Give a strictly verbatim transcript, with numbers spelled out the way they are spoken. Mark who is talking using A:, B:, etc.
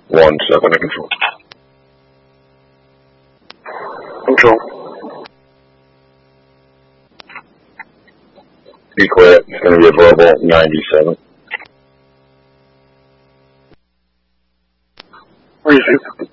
A: One second, control. Control. Be quiet. It's going to be a verbal ninety-seven. Where is it?